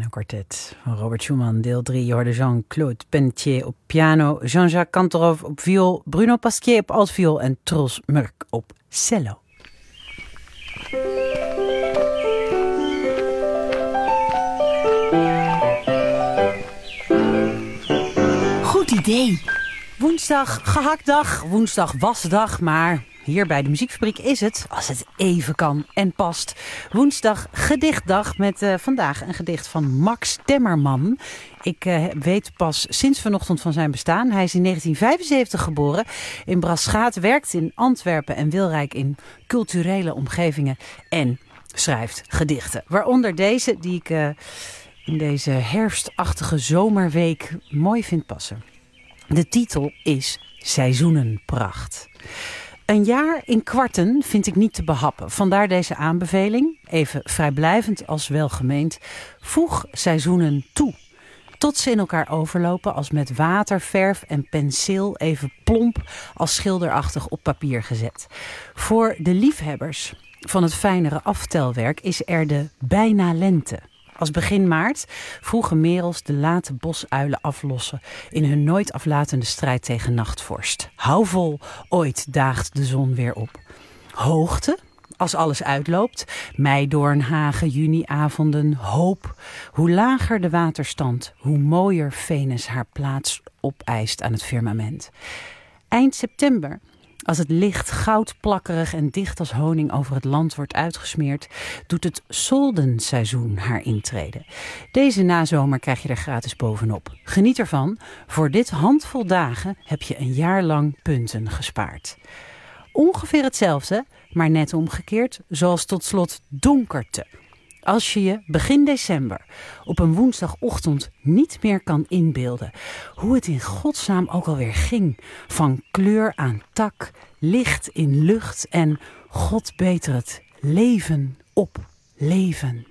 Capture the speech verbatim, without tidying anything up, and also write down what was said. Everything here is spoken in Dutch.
Kwartet van Robert Schumann, deel drie. Je hoorde Jean-Claude Pelletier op piano, Jean-Jacques Kantorov op viool, Bruno Pasquier op altviool en Tros Murk op cello. Goed idee. Woensdag gehaktdag, woensdag wasdag, maar hier bij de Muziekfabriek is het, als het even kan en past, woensdag gedichtdag met uh, vandaag een gedicht van Max Temmerman. Ik uh, weet pas sinds vanochtend van zijn bestaan. Hij is in negentien vijfenzeventig geboren, in Braschaat, werkt in Antwerpen en Wilrijk in culturele omgevingen en schrijft gedichten. Waaronder deze die ik uh, in deze herfstachtige zomerweek mooi vind passen. De titel is Seizoenenpracht. Een jaar in kwarten vind ik niet te behappen. Vandaar deze aanbeveling, even vrijblijvend als welgemeend. Voeg seizoenen toe. Tot ze in elkaar overlopen als met water, verf en penseel even plomp als schilderachtig op papier gezet. Voor de liefhebbers van het fijnere aftelwerk is er de bijna lente. Als begin maart vroegen merels de late bosuilen aflossen in hun nooit aflatende strijd tegen nachtvorst. Hou vol, ooit daagt de zon weer op. Hoogte, als alles uitloopt, meidoornhagen, juniavonden, hoop. Hoe lager de waterstand, hoe mooier Venus haar plaats opeist aan het firmament. Eind september, als het licht goudplakkerig en dicht als honing over het land wordt uitgesmeerd, doet het soldenseizoen haar intrede. Deze nazomer krijg je er gratis bovenop. Geniet ervan. Voor dit handvol dagen heb je een jaar lang punten gespaard. Ongeveer hetzelfde, maar net omgekeerd, zoals tot slot donkerte. Als je je begin december op een woensdagochtend niet meer kan inbeelden hoe het in godsnaam ook alweer ging. Van kleur aan tak, licht in lucht en, God beter het, leven op leven.